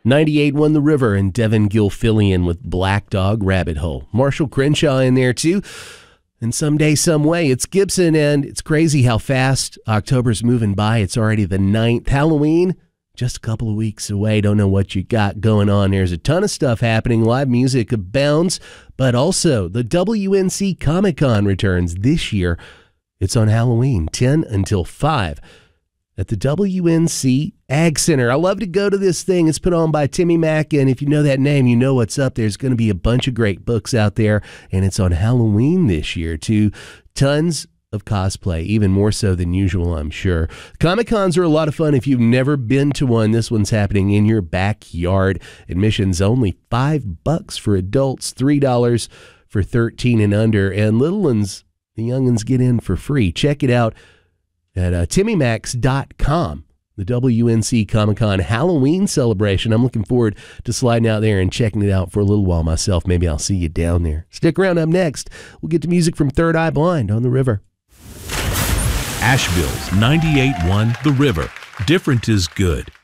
98.1 The River and Devin Gilfillian with Black Dog Rabbit Hole. Marshall Crenshaw in there too. And someday, some way, it's Gibson, and it's crazy how fast October's moving by. It's already the 9th. Halloween, just a couple of weeks away. Don't know what you got going on. There's a ton of stuff happening. Live music abounds, but also the WNC Comic-Con returns this year. It's on Halloween, 10 until 5 at the WNC Ag Center. I love to go to this thing. It's put on by Timmy Mack, and if you know that name, you know what's up. There's going to be a bunch of great books out there, and it's on Halloween this year, too. Tons of cosplay, even more so than usual, I'm sure. Comic-Cons are a lot of fun if you've never been to one. This one's happening in your backyard. Admission's only $5 for adults, $3 for 13 and under, and little ones, the young'uns, get in for free. Check it out at timmymax.com. The WNC Comic-Con Halloween celebration. I'm looking forward to sliding out there and checking it out for a little while myself. Maybe I'll see you down there. Stick around. Up next, we'll get to music from Third Eye Blind on the River. Asheville's 98.1 The River. Different is good.